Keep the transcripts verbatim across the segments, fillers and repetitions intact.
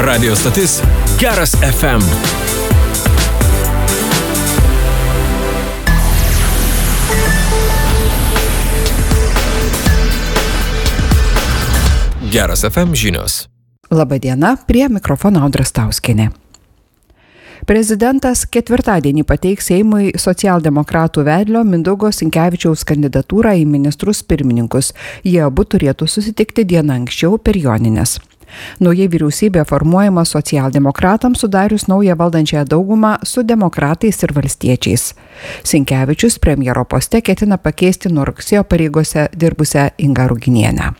Radio stotis Geras F M. Geras F M žinios. Labadiena, prie mikrofono Audra Stauskienė. Prezidentas ketvirtadienį pateiks Seimui socialdemokratų vedlio Mindaugo Sinkevičiaus kandidatūrą į ministrus pirmininkus. Jie abu turėtų susitikti dieną anksčiau per jonines. Nauja vyriausybė formuojama socialdemokratams sudarius naują valdančiąją daugumą su demokratais ir valstiečiais. Sinkevičius premjero poste ketina pakeisti nuo rugsėjo pareigose dirbusią Ingą Ruginienę.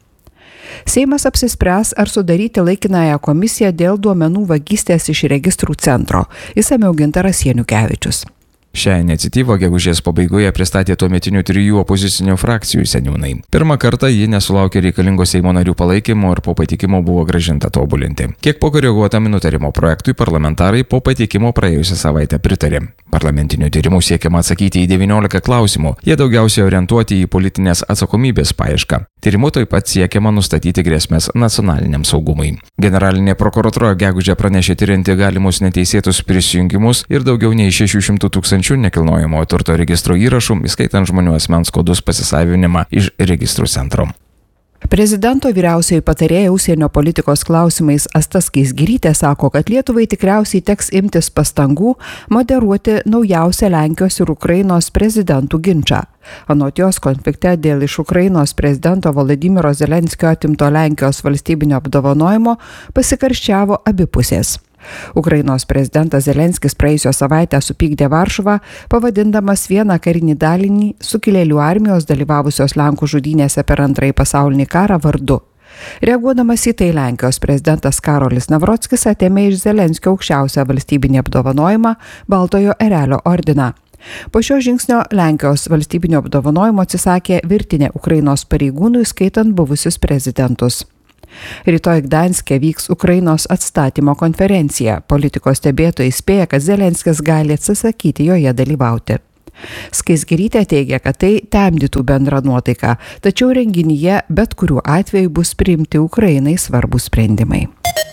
Seimas apsispręs, ar sudaryti laikinąją komisiją dėl duomenų vagystės iš registrų centro. Išsamiau Gintaras Janukevičius. Šią iniciatyvą gegužės pabaigoje pristatė tuometinių trijų opozicinių frakcijų seniūnai. Pirmą kartą ji nesulaukė reikalingo Seimo narių palaikymo ir po pateikimo buvo grąžinta tobulinti. Kiek pakoreguotam nutarimo projektui parlamentarai po pateikimo praėjusią savaitę pritarė. Parlamentinių tyrimų siekiama atsakyti į devyniolika klausimų. Jie daugiausiai orientuoti į politinės atsakomybės paiešką. Tyrimu taip pat siekiama nustatyti grėsmės nacionaliniam saugumui. Generalinė prokuratūra gegužę pranešė tyrinti galimus neteisėtus prisijungimus ir daugiau nei šešių šimtų tūkstančių nekilnojamojo turto registro įrašų, įskaitant žmonių asmens kodus pasisavinimą iš registrų centro. Prezidento vyriausioji patarėja užsienio politikos klausimais Asta Skaisgirytė sako, kad Lietuvai tikriausiai teks imtis pastangų moderuoti naujausią Lenkijos ir Ukrainos prezidentų ginčą. Anot jos, konflikte dėl iš Ukrainos prezidento Volodymyro Zelenskio atimto Lenkijos valstybinio apdovanojimo pasikarščiavo abi pusės. Ukrainos prezidentas Zelenskis praėjusią savaitę supykdė Varšuvą, pavadindamas vieną karinį dalinį sukilėlių armijos dalyvavusios Lenkų žudynėse per antrąjį pasaulinį karą vardu. Reaguodamas į tai, Lenkijos prezidentas Karolis Navrockis atėmė iš Zelenskio aukščiausią valstybinį apdovanojimą Baltojo erelio ordiną. Po šio žingsnio Lenkijos valstybinio apdovanojimo atsisakė virtinė Ukrainos pareigūnų, skaitant buvusius prezidentus. Rytoj Gdanske vyks Ukrainos atstatymo konferencija. Politikos stebėtojai spėja, kad Zelenskis gali atsisakyti joje dalyvauti. Skaisgirytė teigia, kad tai temdytų bendrą nuotaiką, tačiau renginyje bet kuriuo atveju bus priimti Ukrainai svarbus sprendimai.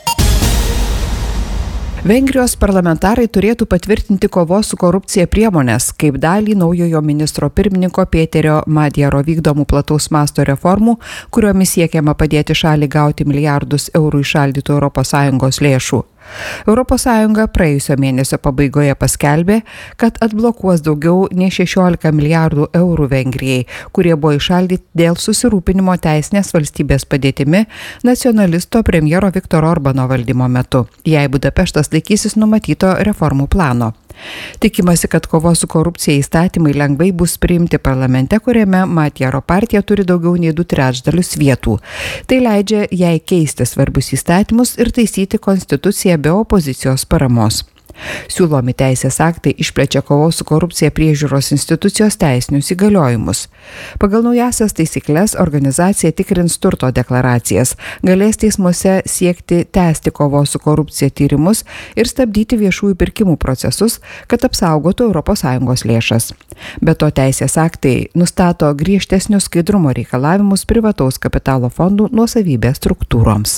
Vengrijos parlamentarai turėtų patvirtinti kovos su korupcija priemonės, kaip dalį naujojo ministro pirmininko Peterio Madjaro vykdomų plataus masto reformų, kuriomis siekiama padėti šaliai gauti milijardus eurų įšaldytų Europos Sąjungos lėšų. Europos Sąjunga praėjusio mėnesio pabaigoje paskelbė, kad atblokuos daugiau nei šešiolika milijardų eurų Vengrijai, kurie buvo įšaldyti dėl susirūpinimo teisinės valstybės padėtimi nacionalisto premjero Viktoro Orbano valdymo metu, jei Budapeštas laikysis numatyto reformų plano. Tikimasi, kad kovos su korupcija įstatymai lengvai bus priimti parlamente, kuriame Madjaro partija turi daugiau nei du trečdalius vietų. Tai leidžia jai keisti svarbius įstatymus ir taisyti konstituciją be opozicijos paramos. Siūlomi teisės aktai išplečia kovos su korupcija priežiūros institucijos teisinius įgaliojimus. Pagal naujasias taisyklės organizacija tikrins turto deklaracijas, galės teismuose siekti tęsti kovos su korupcija tyrimus ir stabdyti viešųjų pirkimų procesus, kad apsaugotų Europos Sąjungos lėšas. Be to teisės aktai nustato griežtesnius skaidrumo reikalavimus privataus kapitalo fondų nuosavybės struktūroms.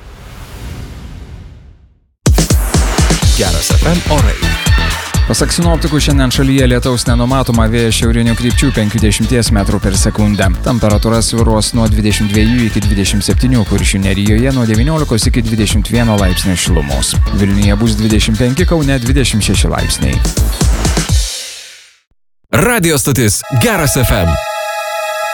Geras F M orai. Pasak sinoptikų, šiandien šalyje lietaus nenumatoma, vėjas šiaurinių krypčių penkiasdešimt metrų per sekundę. Temperatūra svyruos nuo dvidešimt dviejų iki dvidešimt septynių, Kuršių nerijoje nuo devyniolikos iki dvidešimt vieno laipsnio šilumos. Vilniuje bus dvidešimt penki, Kaune dvidešimt šeši laipsniai. Radio stotis Geras F M.